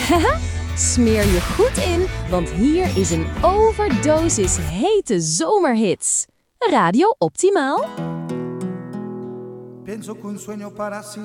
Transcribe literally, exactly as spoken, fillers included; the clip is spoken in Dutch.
Smeer je goed in, want hier is een overdosis hete zomerhits. Radio Optimaal. Penso che un sogno para